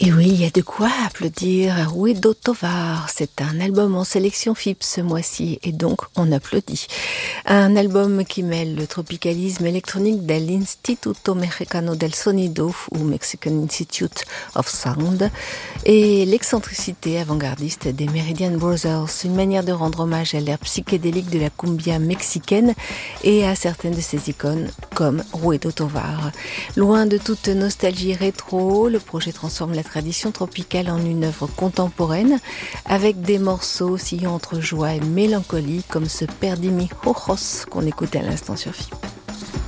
Et oui, il y a de quoi applaudir Ruedo Tovar. C'est un album en sélection FIP ce mois-ci et donc on applaudit. Un album qui mêle le tropicalisme électronique de l'Instituto Mexicano del Sonido ou Mexican Institute of Sound et l'excentricité avant-gardiste des Meridian Brothers, une manière de rendre hommage à l'ère psychédélique de la cumbia mexicaine et à certaines de ses icônes comme Ruedo Tovar. Loin de toute nostalgie rétro, le projet transforme la tradition tropicale en une œuvre contemporaine avec des morceaux oscillant entre joie et mélancolie comme ce Perdi mi ojos qu'on écoutait à l'instant sur FIP.